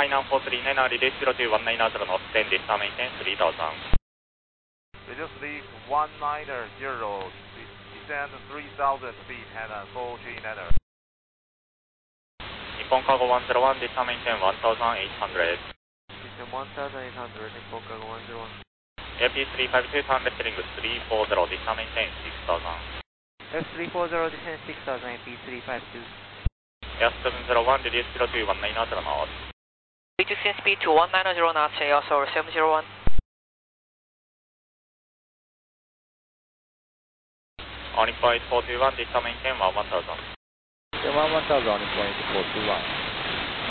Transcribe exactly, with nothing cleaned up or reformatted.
Hi nine four three nine, release zero two one nine zero knots, ten, descend maintain three thousand. Release one nine zero, descend three thousand feet and four three nine. Nippon Cargo one zero one, descend maintain one thousand eight hundred. Descend one thousand eight hundred, Nippon Cargo one zero one. F P three five two, turn left heading three four zero, descend maintain six thousand. F three four zero, descend six thousand, A P three five two. Air seven zero one, release zero two one nine zero knots. Reducing speed to one nine zero knots, Air over seven zero one. On point four two one, descend maintain one one thousand. one one thousand on point four two one.